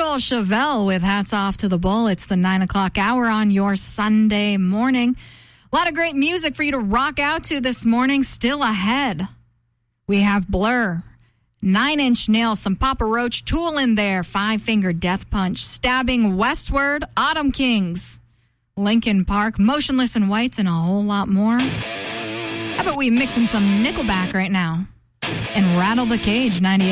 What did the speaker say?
Joel Chevelle with Hats Off to the Bull. It's the 9 o'clock hour on your Sunday morning. A lot of great music for you to rock out to this morning. Still ahead, we have Blur, 9 Inch Nails, some Papa Roach, Tool in there, Five Finger Death Punch, Stabbing Westward, Autumn Kings, Linkin Park, Motionless in Whites, and a whole lot more. How about we mix in some Nickelback right now and rattle the cage, 98.